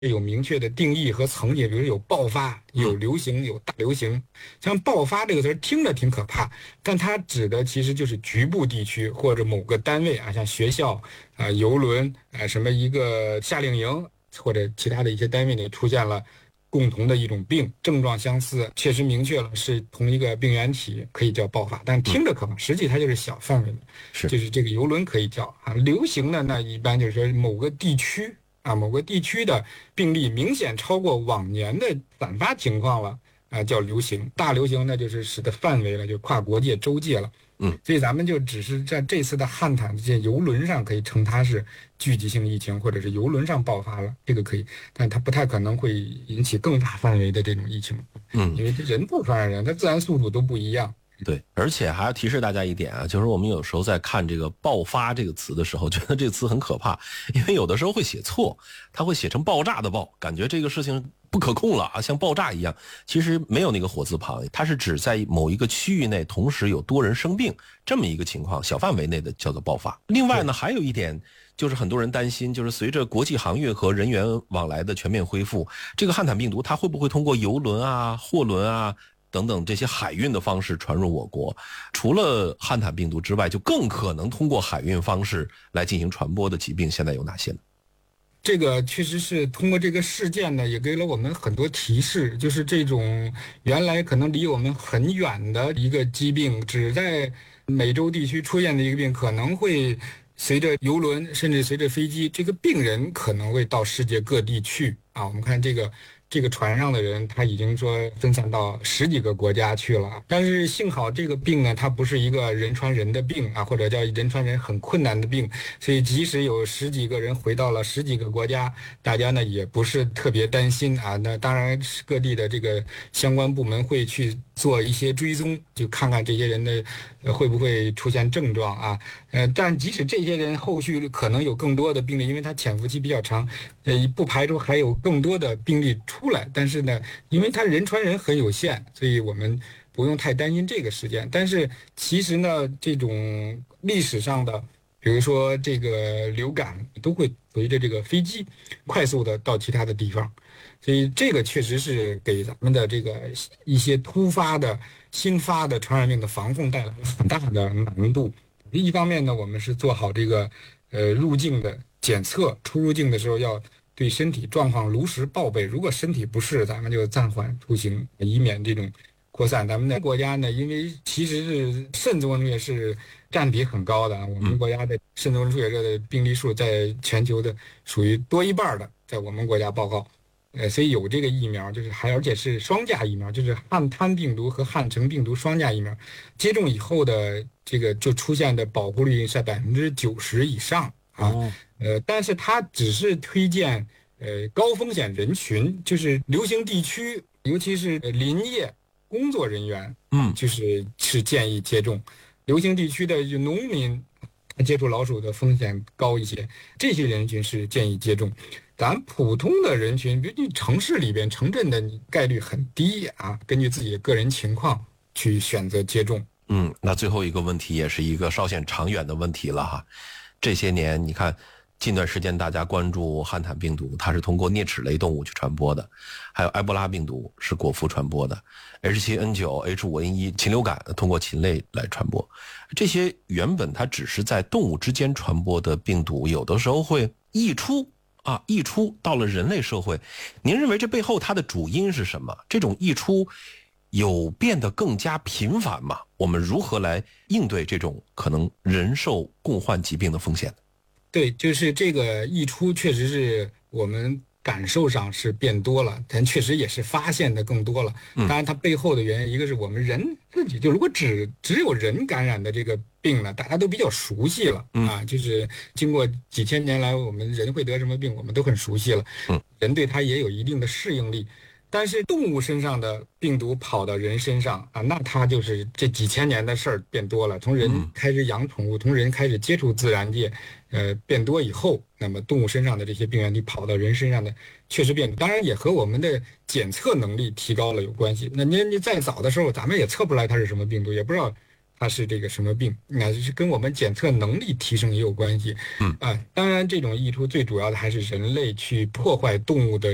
有明确的定义和层级，比如有爆发、有流行、有大流行。像爆发这个词儿听着挺可怕，但它指的其实就是局部地区或者某个单位啊，像学校啊、邮轮啊、什么一个夏令营或者其他的一些单位里出现了共同的一种病，症状相似，确实明确了是同一个病原体，可以叫爆发。但听着可怕，实际它就是小范围的，就是这个邮轮可以叫啊。流行的那一般就是说某个地区。啊，某个地区的病例明显超过往年的散发情况了，啊，叫流行。大流行那就是使得范围了，就跨国界、州界了。所以咱们就只是在这次的汉坦这些邮轮上可以称它是聚集性疫情，或者是邮轮上爆发了，这个可以，但它不太可能会引起更大范围的这种疫情。因为这人不传染人，它自然速度都不一样。 对，而且还要提示大家一点啊，就是我们有时候在看这个爆发这个词的时候，觉得这个词很可怕，因为有的时候会写错，它会写成爆炸的爆，感觉这个事情不可控了啊，像爆炸一样。其实没有那个火字旁，它是指在某一个区域内同时有多人生病这么一个情况，小范围内的叫做爆发。另外呢，还有一点就是很多人担心，就是随着国际航运和人员往来的全面恢复，这个汉坦病毒它会不会通过邮轮啊、货轮啊等等这些海运的方式传入我国？除了汉坦病毒之外，就更可能通过海运方式来进行传播的疾病，现在有哪些呢？ 这个确实是通过这个事件呢，也给了我们很多提示，就是这种原来可能离我们很远的一个疾病，只在美洲地区出现的一个病，可能会随着邮轮甚至随着飞机，这个病人可能会到世界各地去啊。我们看这个船上的人，他已经说分散到10几个国家去了。但是幸好这个病呢，它不是一个人传人的病啊，或者叫人传人很困难的病，所以即使有10几个人回到了10几个国家，大家呢也不是特别担心啊。那当然，各地的这个相关部门会去做一些追踪，就看看这些人的会不会出现症状啊。但即使这些人后续可能有更多的病例，因为它潜伏期比较长，不排除还有更多的病例出来。但是呢，因为它人传人很有限，所以我们不用太担心这个事件。但是其实呢，这种历史上的，比如说这个流感，都会随着这个飞机快速的到其他的地方，所以这个确实是给咱们的这个一些突发的新发的传染病的防控带来了很大的难度。一方面呢，我们是做好这个入境的检测，出入境的时候要对身体状况如实报备，如果身体不适，咱们就暂缓出行，以免这种扩散。咱们的国家呢，因为其实是肾综合出血是占比很高的，我们国家的肾综合出血热的病例数在全球的属于多一半的，在我们国家报告。所以有这个疫苗，就是而且是双价疫苗，就是汉坦病毒和汉城病毒双价疫苗，接种以后的这个就出现的保护率在90%以上啊。但是它只是推荐高风险人群，就是流行地区，尤其是林业工作人员，是建议接种。流行地区的农民接触老鼠的风险高一些，这些人群是建议接种。咱普通的人群，比如你城市里边、城镇的概率很低啊，根据自己的个人情况去选择接种。 那最后一个问题也是一个稍显长远的问题了哈。这些年你看，近段时间大家关注汉坦病毒，它是通过啮齿类动物去传播的，还有埃博拉病毒是果蝠传播的， H7N9、H5N1 禽流感通过禽类来传播。这些原本它只是在动物之间传播的病毒，有的时候会溢出到了人类社会。您认为这背后它的主因是什么？这种溢出有变得更加频繁吗？我们如何来应对这种可能人兽共患疾病的风险？ 对，就是这个溢出确实是我们感受上是变多了，但确实也是发现的更多了。当然它背后的原因，一个是我们人自己，就如果只有人感染的这个病呢，大家都比较熟悉了啊，就是经过几千年来，我们人会得什么病，我们都很熟悉了。人对它也有一定的适应力。但是动物身上的病毒跑到人身上啊，那它就是这几千年的事儿变多了。从人开始养宠物，从人开始接触自然界，变多以后，那么动物身上的这些病原体跑到人身上的确实变多。当然也和我们的检测能力提高了有关系。那你再早的时候，咱们也测不出来它是什么病毒，也不知道它是这个什么病，那就是跟我们检测能力提升也有关系。当然这种溢出最主要的还是人类去破坏动物的